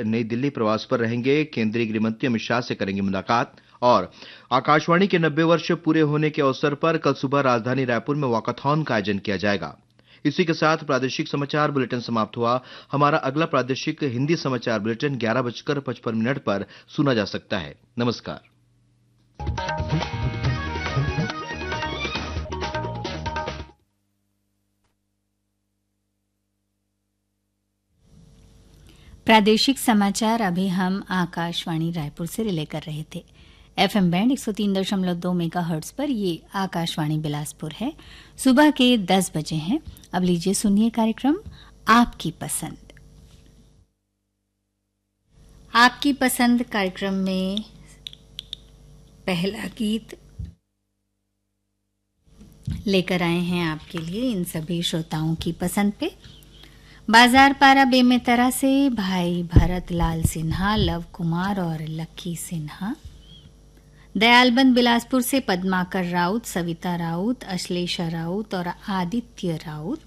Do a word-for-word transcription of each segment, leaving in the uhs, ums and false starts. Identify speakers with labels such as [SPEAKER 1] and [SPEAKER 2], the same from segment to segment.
[SPEAKER 1] नई दिल्ली प्रवास पर रहेंगे। केंद्रीय गृह मंत्री अमित शाह से करेंगे मुलाकात। और आकाशवाणी के नब्बे वर्ष पूरे होने के अवसर पर कल सुबह राजधानी रायपुर में वॉकाथॉन का आयोजन किया जाएगा। इसी के साथ प्रादेशिक समाचार बुलेटिन समाप्त हुआ। हमारा अगला प्रादेशिक हिंदी समाचार बुलेटिन ग्यारह बजकर पचपन मिनट पर सुना जा सकता है। नमस्कार।
[SPEAKER 2] प्रादेशिक समाचार अभी हम आकाशवाणी रायपुर से रिले कर रहे थे। एफएम बैंड एक सौ तीन दशमलव दो मेगाहर्ट्ज पर ये आकाशवाणी बिलासपुर है। सुबह के दस बजे हैं। अब लीजिए सुनिए कार्यक्रम आपकी पसंद। आपकी पसंद कार्यक्रम में पहला गीत लेकर आए हैं आपके लिए इन सभी श्रोताओं की पसंद पे। बाजार पारा बेमेतरा से भाई भरत लाल सिन्हा, लव कुमार और लक्की सिन्हा। दयालबंद बिलासपुर से पद्माकर राउत, सविता राउत, अश्लेषा राउत और आदित्य राउत।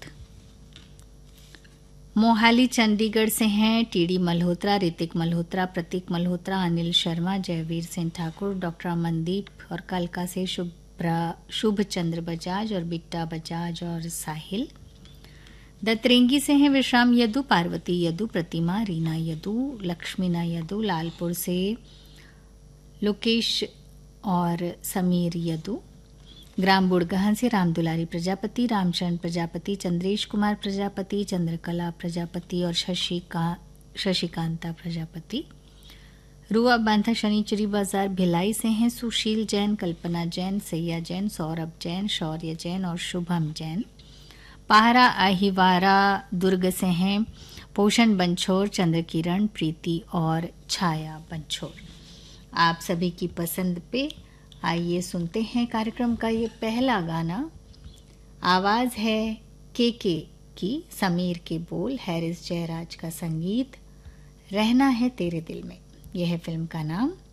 [SPEAKER 2] मोहाली चंडीगढ़ से हैं टीडी मल्होत्रा, ऋतिक मल्होत्रा, प्रतीक मल्होत्रा, अनिल शर्मा, जयवीर सिंह ठाकुर, डॉक्टर अमनदीप और कलका से शुभ चंद्र बजाज और बिट्टा बजाज और साहिल। दतरेंगी से हैं विश्राम यदु, पार्वती यदु, प्रतिमा, रीना यदु, लक्ष्मीना यदु। लालपुर से लोकेश और समीर यदु। ग्राम बुड़गहन से रामदुलारी प्रजापति, रामचरण प्रजापति, चंद्रेश कुमार प्रजापति, चंद्रकला प्रजापति और शशिका शशिकांता प्रजापति। रुआ बांधा शनिचरी बाजार भिलाई से हैं सुशील जैन, कल्पना जैन, सैया जैन, सौरभ जैन, शौर्य जैन और शुभम जैन। पहारा अहिवारा दुर्ग से हैं पोषण बंछोर, चंद्रकिरण, प्रीति और छाया बंछोर। आप सभी की पसंद पे आइए सुनते हैं कार्यक्रम का ये पहला गाना। आवाज है के के की, समीर के बोल, हैरिस जयराज का संगीत, रहना है तेरे दिल में। यह है फिल्म का नाम।